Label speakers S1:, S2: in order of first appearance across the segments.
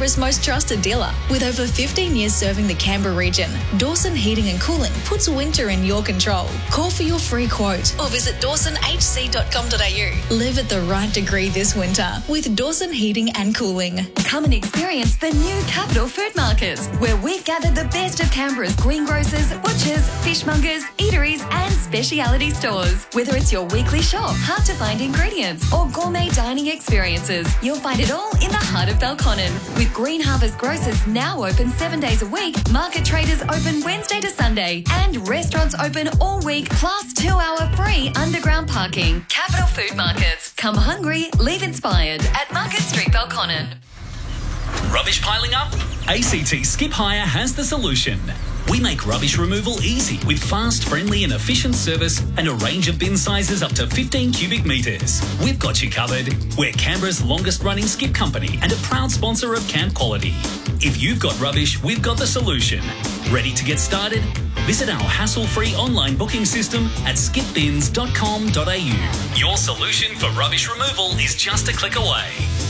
S1: Canberra's most trusted dealer. With over 15 years serving the Canberra region, Dawson Heating and Cooling puts winter in your control. Call for your free quote or visit dawsonhc.com.au. Live at the right degree this winter with Dawson Heating and Cooling.
S2: Come and experience the new Capital Food Market, where we've gathered the best of Canberra's greengrocers, butchers, fishmongers, eateries and speciality stores. Whether it's your weekly shop, hard-to-find ingredients or gourmet dining experiences, you'll find it all in the heart of Belconnen. With Green Harvest Grocers now open 7 days a week, market traders open Wednesday to Sunday and restaurants open all week plus 2-hour free underground parking. Capital Food Markets. Come hungry, leave inspired at Market Street, Belconnen.
S3: Rubbish piling up? ACT Skip Hire has the solution. We make rubbish removal easy with fast, friendly and efficient service and a range of bin sizes up to 15 cubic metres. We've got you covered. We're Canberra's longest running skip company and a proud sponsor of Camp Quality. If you've got rubbish, we've got the solution. Ready to get started? Visit our hassle-free online booking system at skipbins.com.au. Your solution for rubbish removal is just a click away.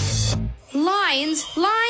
S4: Lions,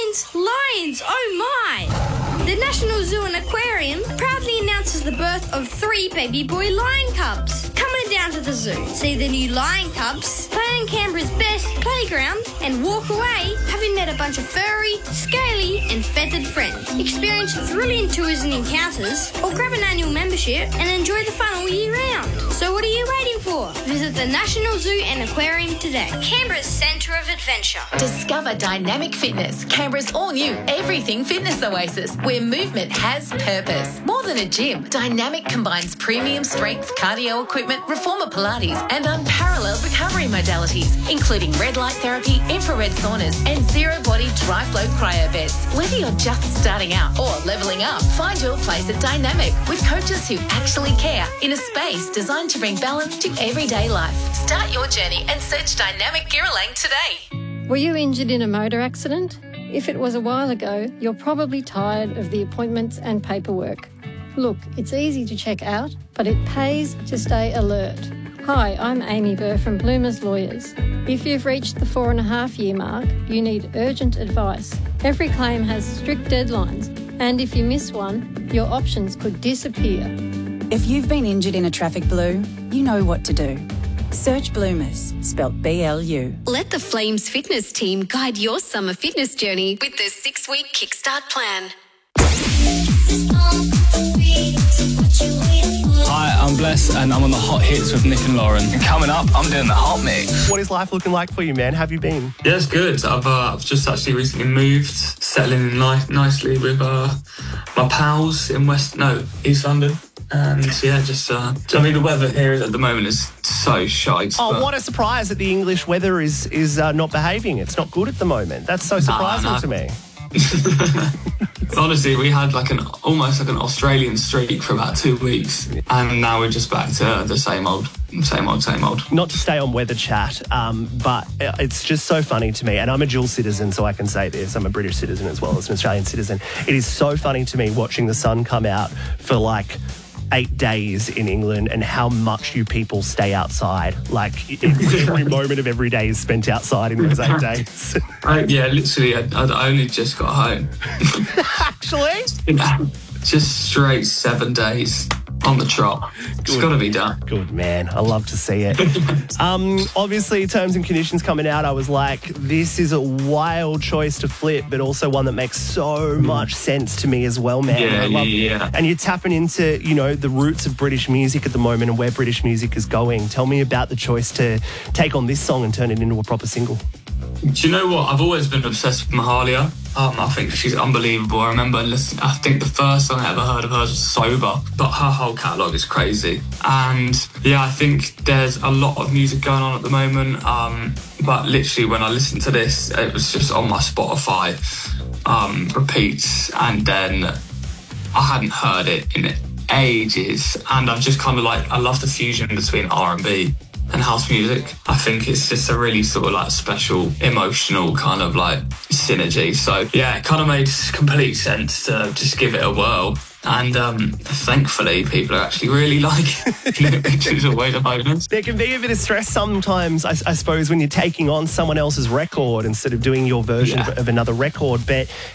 S4: oh my! The National Zoo and Aquarium proudly announces the birth of 3 baby boy lion cubs. Come on down to the zoo, see the new lion cubs, play on Canberra's best playground, and walk away having met a bunch of furry, scaly and feathered friends. Experience thrilling tours and encounters, or grab an annual membership and enjoy the fun all year round. So what are you waiting for? Visit the National Zoo and Aquarium today. Canberra's centre of adventure.
S5: Discover Dynamic Fitness, Canberra's all-new everything fitness oasis, where movement has purpose. More than a gym, Dynamic combines premium strength cardio equipment, reformer Pilates and unparalleled recovery modalities, including red light therapy, infrared saunas and zero-body dry-flow cryo beds. Whether you're just starting out or levelling up, find your place at Dynamic with coaches who actually care in a space designed to bring balance to everyday life. Start your journey and search Dynamic Girralang today.
S6: Were you injured in a motor accident? If it was a while ago, you're probably tired of the appointments and paperwork. Look, it's easy to check out, but it pays to stay alert. Hi, I'm Amy Burr from Bloomers Lawyers. If you've reached the 4.5-year mark, you need urgent advice. Every claim has strict deadlines, and if you miss one, your options could disappear.
S7: If you've been injured in a traffic blue, you know what to do. Search Bloomers, spelt BLU.
S2: Let the Flames Fitness team guide your summer fitness journey with their 6-week kickstart plan.
S8: Hi, I'm Bless and I'm on the Hot Hits with Nick and Lauren. And coming up, I'm doing the Hot Mix.
S9: What is life looking like for you, man? How have you been?
S10: Yeah, it's good. I've just actually recently moved, settling in nicely with my pals in East London. And yeah, the weather here at the moment is so shite.
S9: Oh, what a surprise that the English weather is not behaving. It's not good at the moment. That's so surprising to me.
S10: Honestly, we had almost like an Australian streak for about 2 weeks, and now we're just back to the same old.
S9: Not to stay on weather chat, but it's just so funny to me, and I'm a dual citizen, so I can say this. I'm a British citizen as well as an Australian citizen. It is so funny to me watching the sun come out for 8 days in England and how much you people stay outside. Every moment of every day is spent outside in those 8 days.
S10: Yeah, literally, I only just got home.
S9: Actually?
S10: Just straight 7 days on the trot. It's got to be done.
S9: Good, man. I love to see it. Obviously, terms and conditions coming out, I was like, this is a wild choice to flip, but also one that makes so much sense to me as well, man.
S10: Yeah.
S9: And you're tapping into, the roots of British music at the moment and where British music is going. Tell me about the choice to take on this song and turn it into a proper single.
S10: Do you know what? I've always been obsessed with Mahalia. I think she's unbelievable. I remember listening, I think the first song I ever heard of hers was Sober, but her whole catalogue is crazy. And yeah, I think there's a lot of music going on at the moment. But literally when I listened to this, it was just on my Spotify repeats, and then I hadn't heard it in ages. And I've just I love the fusion between R&B and house music. I think it's just a really special, emotional synergy. So yeah, it kind of made complete sense to just give it a whirl. And thankfully, people are actually really liking it, which is always a bonus.
S9: There can be a bit of stress sometimes, I suppose, when you're taking on someone else's record instead of doing your version of another record. But